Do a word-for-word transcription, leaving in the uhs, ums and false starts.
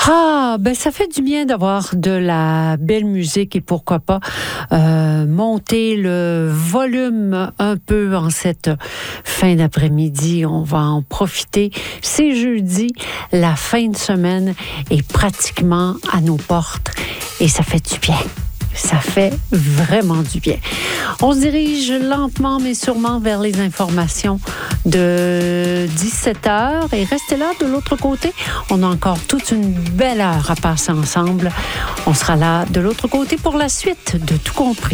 Ah, ben ça fait du bien d'avoir de la belle musique et pourquoi pas euh, monter le volume un peu en cette fin d'après-midi. On va en profiter. C'est jeudi, la fin de semaine est pratiquement à nos portes et ça fait du bien. Ça fait vraiment du bien. On se dirige lentement mais sûrement vers les informations de dix-sept heures. Et restez là de l'autre côté. On a encore toute une belle heure à passer ensemble. On sera là de l'autre côté pour la suite de Tout compris.